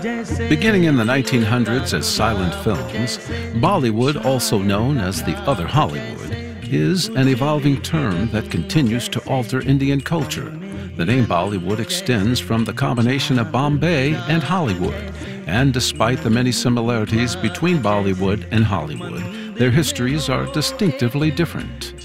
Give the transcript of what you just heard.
Beginning in the 1900s as silent films, Bollywood, also known as the other Hollywood, is an evolving term that continues to alter Indian culture. The name Bollywood extends from the combination of Bombay and Hollywood, and despite the many similarities between Bollywood and Hollywood, their histories are distinctively different.